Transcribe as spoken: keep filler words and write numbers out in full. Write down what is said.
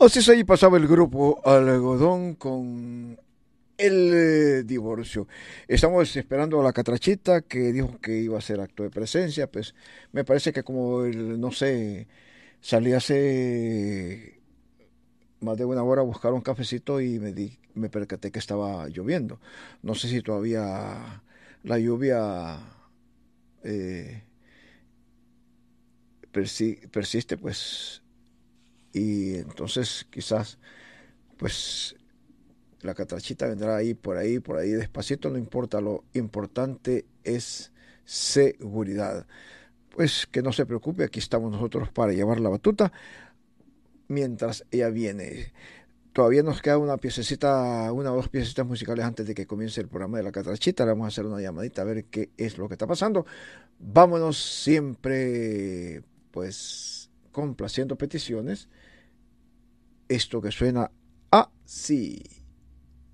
Así es, ahí pasaba el grupo Algodón con el eh, divorcio. Estamos esperando a la catrachita que dijo que iba a hacer acto de presencia. Pues me parece que como el, no sé, salí hace más de una hora a buscar un cafecito y me di, me percaté que estaba lloviendo. No sé si todavía la lluvia eh, persi- persiste, pues, y entonces quizás, pues, la catrachita vendrá ahí, por ahí, por ahí, despacito, no importa, lo importante es seguridad. Pues que no se preocupe, aquí estamos nosotros para llevar la batuta mientras ella viene. Todavía nos queda una piececita, una o dos piececitas musicales antes de que comience el programa de la catrachita. Le vamos a hacer una llamadita a ver qué es lo que está pasando. Vámonos siempre, pues, complaciendo peticiones. Esto que suena así.